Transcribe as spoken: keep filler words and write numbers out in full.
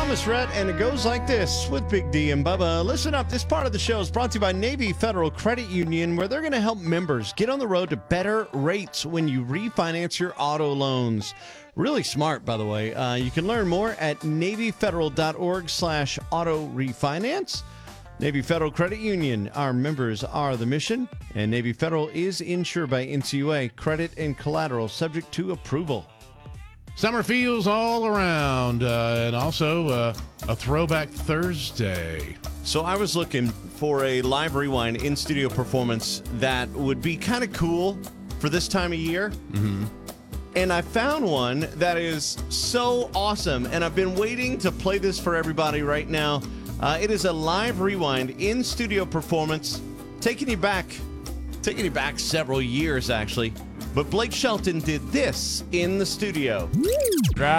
Thomas Rhett, and it goes like this with Big D and Bubba. Listen up. This part of the show is brought to you by Navy Federal Credit Union, where they're going to help members get on the road to better rates when you refinance your auto loans. Really smart, by the way. Uh, you can learn more at NavyFederal.org slash auto refinance. Navy Federal Credit Union. Our members are the mission, and Navy Federal is insured by N C U A. Credit and collateral subject to approval. Summer feels all around, uh, and also uh, a throwback Thursday. So I was looking for a live rewind in-studio performance that would be kind of cool for this time of year. Mm-hmm. And I found one that is so awesome, and I've been waiting to play this for everybody right now. Uh, it is a live rewind in-studio performance, taking you back, taking you back several years, actually. But Blake Shelton did this in the studio. Drive